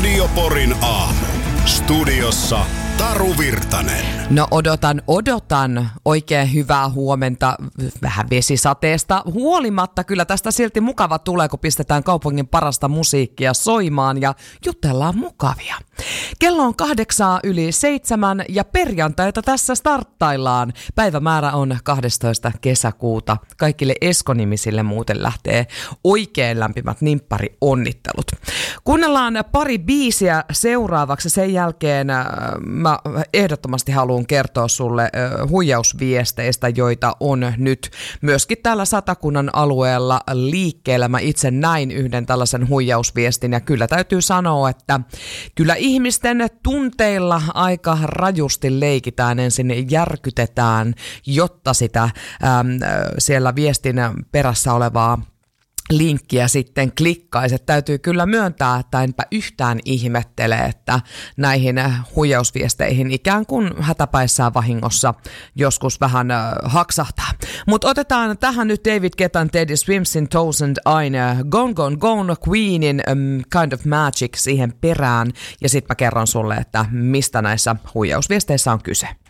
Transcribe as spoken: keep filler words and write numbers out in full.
Radio Porin aamu. Studiossa Taru Virtanen. No odotan, odotan. Oikein hyvää huomenta. Vähän vesisateesta huolimatta. Kyllä tästä silti mukava tulee, kun pistetään kaupungin parasta musiikkia soimaan ja jutellaan mukavia. Kello on kahdeksaa yli seitsemän ja perjantaita tässä starttaillaan. Päivämäärä on kahdestoista kesäkuuta. Kaikille Esko-nimisille muuten lähtee oikein lämpimät nimppari-onnittelut. Kuunnellaan pari biisiä seuraavaksi. Sen jälkeen äh, mä ehdottomasti haluan kertoa sulle äh, huijausviesteistä, joita on nyt myöskin täällä Satakunnan alueella liikkeellä. Mä itse näin yhden tällaisen huijausviestin ja kyllä täytyy sanoa, että kyllä ihmisten tunteilla aika rajusti leikitään, ensin järkytetään, jotta sitä äm, siellä viestin perässä olevaa linkkiä sitten klikkaisi. Täytyy kyllä myöntää, että enpä yhtään ihmettele, että näihin huijausviesteihin ikään kuin hätäpäissään vahingossa joskus vähän äh, haksahtaa. Mutta otetaan tähän nyt David Guettan Teddy Swimsin Thousand Aina Gone Gone Gone Queenin um, Kind of Magic siihen perään ja sitten mä kerron sulle, että mistä näissä huijausviesteissä on kyse.